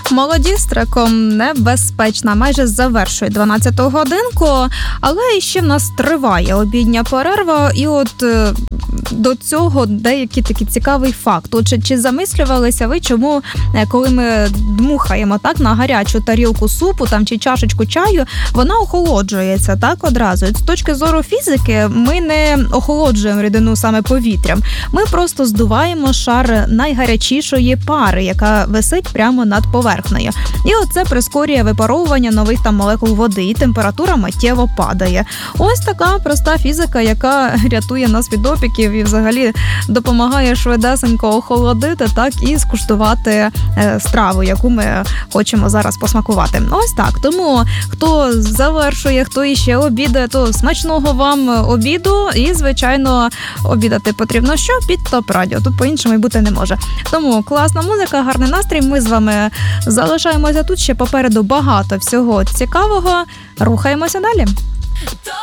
Молоді з треком «Небезпечна» майже завершує 12-ту годинку, але ще в нас триває обідня перерва, і до цього деякий такий цікавий факт. Чи замислювалися ви, чому, коли ми дмухаємо так на гарячу тарілку супу чи чашечку чаю, вона охолоджується так одразу. І з точки зору фізики ми не охолоджуємо рідину саме повітрям. Ми просто здуваємо шар найгарячішої пари, яка висить прямо над поверхнею. І оце прискорює випаровування нових молекул води, і температура миттєво падає. Ось така проста фізика, яка рятує нас від опіків і взагалі допомагає швидесенько охолодити, так і скуштувати страву, яку ми хочемо зараз посмакувати. Ось так. Тому хто завершує, хто іще обідає, то смачного вам обіду. І, звичайно, обідати потрібно що? Під ТОП-радіо. Тут по-іншому і бути не може. Тому класна музика, гарний настрій. Ми з вами залишаємося тут. Ще попереду багато всього цікавого. Рухаємося далі.